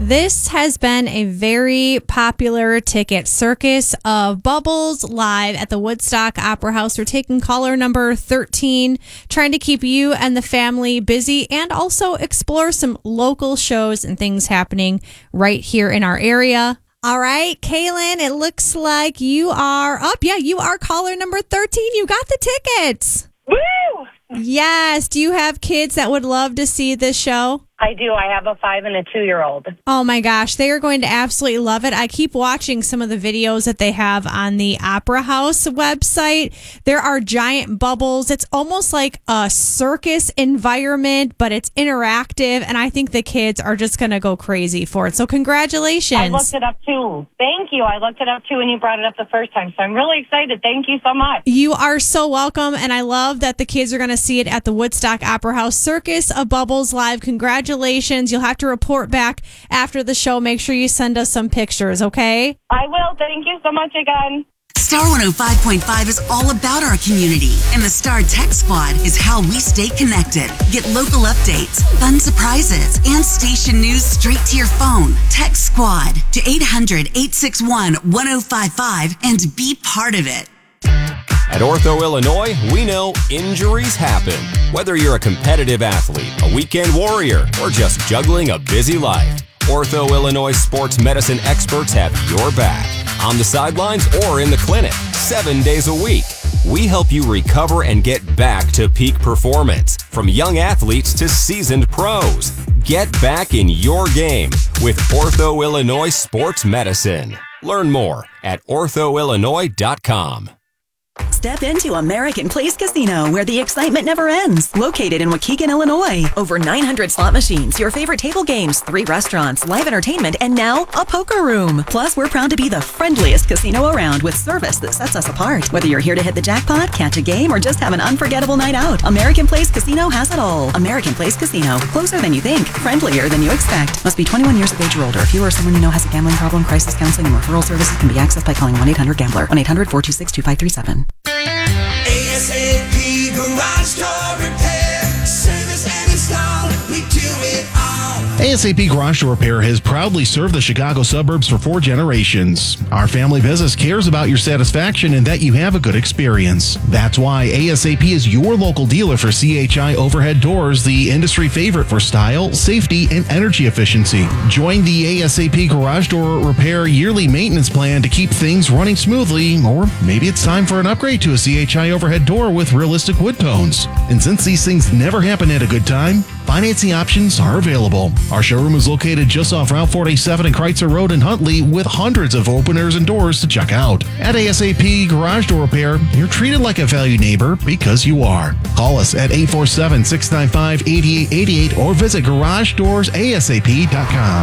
This has been a very popular ticket. Circus of Bubbles live at the Woodstock Opera House. We're taking caller number 13, trying to keep you and the family busy and also explore some local shows and things happening right here in our area. All right, Kaylin, it looks like you are up. Yeah, you are caller number 13. You got the tickets. Woo! Yes. Do you have kids that would love to see this show? I do. I have a 5 and a 2-year-old. Oh my gosh, they are going to absolutely love it. I keep watching some of the videos that they have on the Opera House website. There are giant bubbles. It's almost like a circus environment, but it's interactive, and I think the kids are just going to go crazy for it. So congratulations. I looked it up too. Thank you. I looked it up too, and you brought it up the first time, so I'm really excited. Thank you so much. You are so welcome, and I love that the kids are going to see it at the Woodstock Opera House. Circus of Bubbles live. Congratulations. You'll have to report back after the show. Make sure you send us some pictures, okay? I will. Thank you so much again. Star 105.5 is all about our community, and the Star Tech Squad is how we stay connected. Get local updates, fun surprises, and station news straight to your phone. Tech Squad to 800-861-1055 and be part of it. At Ortho, Illinois, we know injuries happen. Whether you're a competitive athlete, a weekend warrior, or just juggling a busy life, Ortho, Illinois sports medicine experts have your back. On the sidelines or in the clinic, 7 days a week. We help you recover and get back to peak performance, from young athletes to seasoned pros. Get back in your game with Ortho, Illinois sports medicine. Learn more at orthoillinois.com. Step into American Place Casino, where the excitement never ends. Located in Waukegan, Illinois. Over 900 slot machines, your favorite table games, 3 restaurants, live entertainment, and now a poker room. Plus, we're proud to be the friendliest casino around with service that sets us apart. Whether you're here to hit the jackpot, catch a game, or just have an unforgettable night out, American Place Casino has it all. American Place Casino. Closer than you think. Friendlier than you expect. Must be 21 years of age or older. If you or someone you know has a gambling problem, crisis counseling and referral services can be accessed by calling 1-800-GAMBLER. 1-800-426-2537. ASAP Garage Door Repair. Service and install. We do it all. ASAP Garage Door Repair has proudly served the Chicago suburbs for 4 generations. Our family business cares about your satisfaction and that you have a good experience. That's why ASAP is your local dealer for CHI overhead doors, the industry favorite for style, safety, and energy efficiency. Join the ASAP Garage Door Repair yearly maintenance plan to keep things running smoothly, or maybe it's time for an upgrade to a CHI overhead door with realistic wood tones. And since these things never happen at a good time, financing options are available. Our showroom is located just off Route 47 and Kreitzer Road in Huntley, with hundreds of openers and doors to check out. At ASAP Garage Door Repair, you're treated like a valued neighbor because you are. Call us at 847-695-8888 or visit GarageDoorsASAP.com.